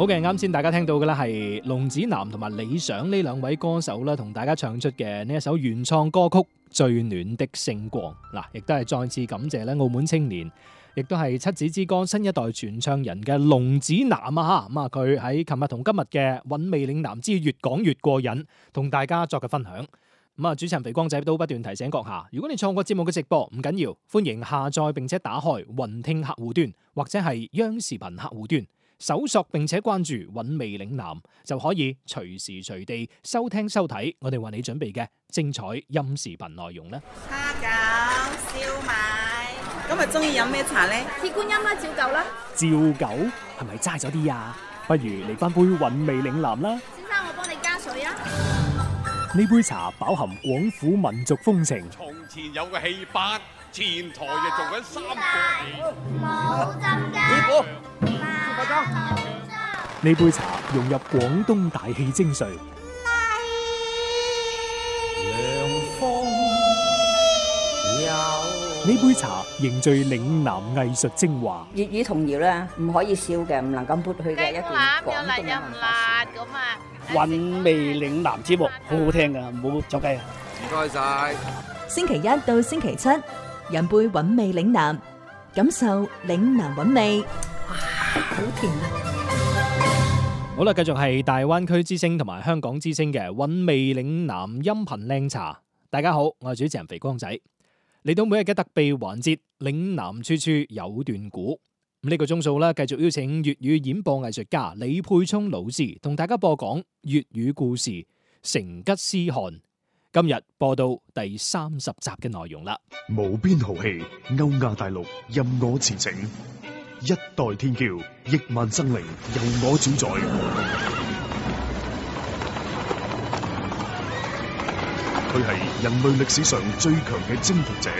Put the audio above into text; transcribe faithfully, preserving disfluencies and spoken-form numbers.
好嘅，啱先大家聽到嘅咧係龍子南同埋李想呢兩位歌手啦，同大家唱出嘅呢一首原創歌曲《最暖的星光》嗱，亦都係再次感謝咧澳門青年，亦都係七子之歌新一代傳唱人嘅龍子南啊嚇，咁啊佢喺琴日同今日嘅韻味嶺南之越講越過癮，同大家作嘅分享。咁啊，主持人肥光仔都不斷提醒閣下，如果你錯過節目嘅直播，唔緊要，歡迎下載並且打開雲聽客戶端或者係央視頻客戶端。搜索並且關注韻味嶺南，就可以隨時隨地收聽收睇我哋為你準備嘅精彩音視頻內容啦。 蝦餃、燒賣，今日中意飲咩茶呢？ 鐵觀音啦，照舊啦。 照舊係咪齋咗啲啊？不如嚟翻杯韻味嶺南啦。 先生，我幫你加水啊。 呢杯茶飽含廣府民族風情。 從前有個戲班，前台就做緊三個冇浸㗎。 呢杯茶融入廣東大氣精髓，呢杯茶凝聚嶺南藝術精華。 粵語童謠咧，唔可以少嘅，唔能夠抹去嘅一段廣東嘅文化。 咁啊， 韻味嶺南節目好好聽㗎，唔好走雞啊！ 唔該晒。 星期一到星期七，飲杯韻味嶺南，感受嶺南韻味。哇，好甜啊！ 好啦，繼續係大灣區之聲同埋香港之聲嘅韻味嶺南音頻靚茶。大家好，我係主持人肥光仔。嚟到每日嘅特備環節，嶺南處處有段古。咁、這、呢個鐘數咧，繼續邀請粵語演播藝術家李沛聰老師同大家播講粵語故事《成吉思汗》。今日播到第三十集嘅內容啦。 無邊豪氣，歐亞大陸任我馳騁，一代天驕，億萬生靈由我主宰。佢係人類歷史上最強嘅征服者，